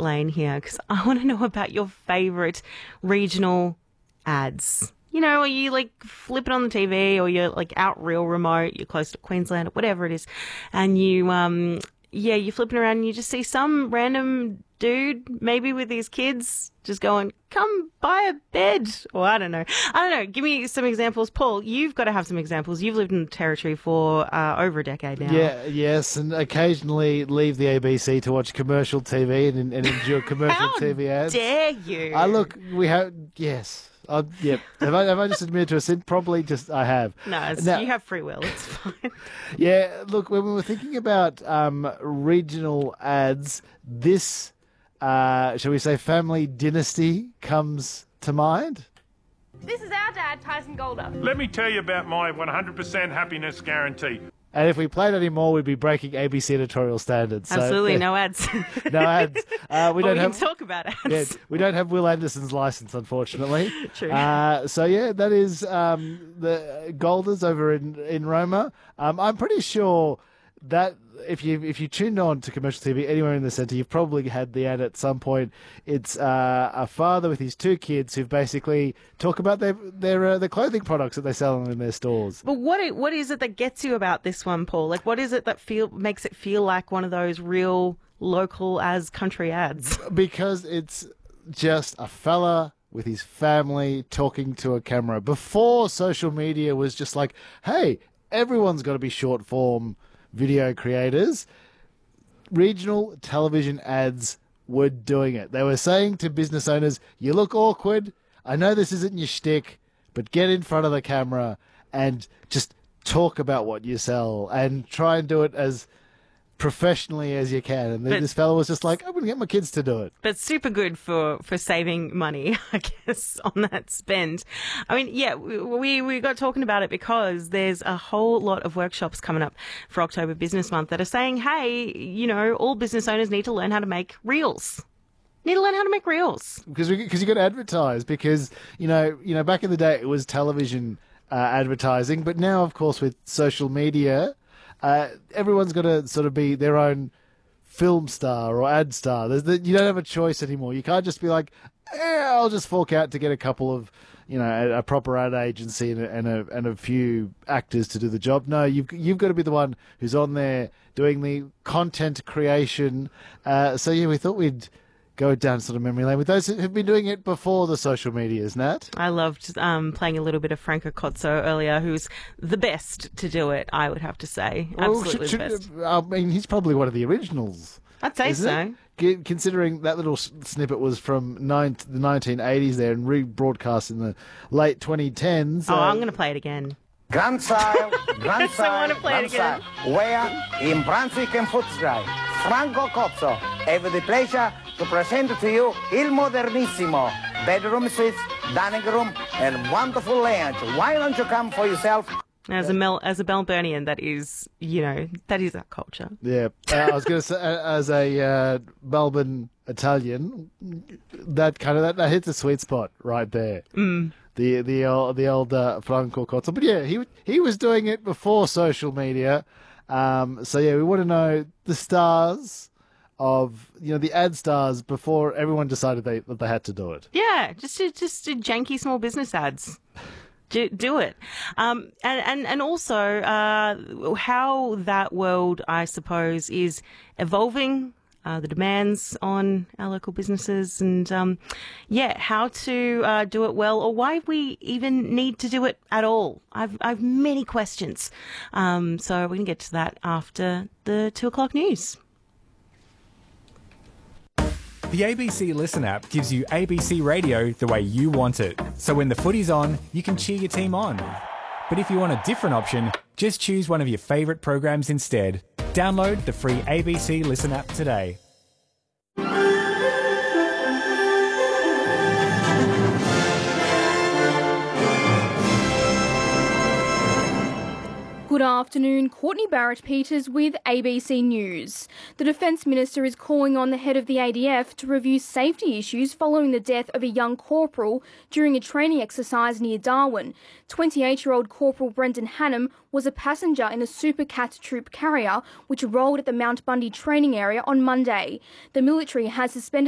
lane here because I want to know about your favourite regional ads. You know, are you like flipping on the TV or you're like out real remote, you're close to Queensland or whatever it is, and you're flipping around and you just see some random dude, maybe with his kids, just going, come buy a bed. Or I don't know. Give me some examples. Paul, you've got to have some examples. You've lived in the Territory for over a decade now. Yes, and occasionally leave the ABC to watch commercial TV and endure commercial TV ads. How dare you? Yes. Yep. Have I just admitted to a sin? Probably just I have. No, you have free will. It's fine. Yeah, look, when we were thinking about regional ads, this, shall we say, family dynasty comes to mind. This is our dad, Tyson Golder. Let me tell you about my 100% happiness guarantee. And if we played any more, we'd be breaking ABC editorial standards. Absolutely, no ads. No ads. We can talk about ads. Yeah, we don't have Will Anderson's license, unfortunately. True. That is the Golders over in Roma. I'm pretty sure that if you tuned on to commercial TV anywhere in the centre, you've probably had the ad at some point. It's a father with his two kids who basically talk about their clothing products that they sell in their stores. But what is it that gets you about this one, Paul? Like, what is it that makes it feel like one of those real local as country ads? Because it's just a fella with his family talking to a camera. Before social media was just like, hey, everyone's got to be short form video creators, regional television ads were doing it. They were saying to business owners, you look awkward. I know this isn't your shtick, but get in front of the camera and just talk about what you sell and try and do it as professionally as you can. And this fellow was just like, I'm going to get my kids to do it. But super good for saving money, I guess, on that spend. I mean, yeah, we got talking about it because there's a whole lot of workshops coming up for October Business Month that are saying, hey, you know, all business owners need to learn how to make reels. Because you got to advertise. Because you know, back in the day it was television advertising, but now, of course, with social media, everyone's got to sort of be their own film star or ad star. You don't have a choice anymore. You can't just be like, I'll just fork out to get a couple of, a proper ad agency and a few actors to do the job. No, you've got to be the one who's on there doing the content creation. We thought we'd go down sort of memory lane with those who've been doing it before the social medias, Nat. I loved playing a little bit of Franco Cozzo earlier, who's the best to do it, I would have to say. Absolutely the best. I mean, he's probably one of the originals. I'd say so. Considering that little snippet was from the 1980s there and rebroadcast in the late 2010s. I'm going to play it again. Grandstyle, I want to play it again. Where in Brunswick and Footscray, Franco Cozzo have the pleasure to present to you Il Modernissimo, bedroom suites, dining room, and wonderful lounge. Why don't you come for yourself? As a Melburnian, that is our culture. Yeah, I was going to say, as a Melbourne Italian, that hits a sweet spot right there. Mm. The old Franco Cozzo. But yeah, he was doing it before social media. We want to know the stars of the ad stars before everyone decided that they had to do it. Yeah, just janky small business ads. Do it. And also how that world, I suppose, is evolving, the demands on our local businesses and, how to do it well or why we even need to do it at all. I've many questions. So we can get to that after the 2:00 news. The ABC Listen app gives you ABC radio the way you want it. So when the footy's on, you can cheer your team on. But if you want a different option, just choose one of your favourite programs instead. Download the free ABC Listen app today. Good afternoon, Courtney Barrett-Peters with ABC News. The Defence Minister is calling on the head of the ADF to review safety issues following the death of a young corporal during a training exercise near Darwin. 28-year-old Corporal Brendan Hannum was a passenger in a Super Cat troop carrier which rolled at the Mount Bundy training area on Monday. The military has suspended